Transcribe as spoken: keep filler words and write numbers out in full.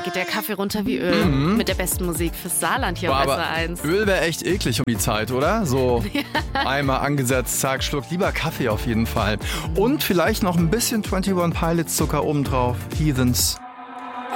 geht der Kaffee runter wie Öl. Mhm. Mit der besten Musik fürs Saarland hier Boah, auf S aber R eins. Öl wäre echt eklig um die Zeit, oder? So einmal angesetzt, zack, Schluck. Lieber Kaffee auf jeden Fall. Und vielleicht noch ein bisschen einundzwanzig Pilots Zucker obendrauf. Heathens.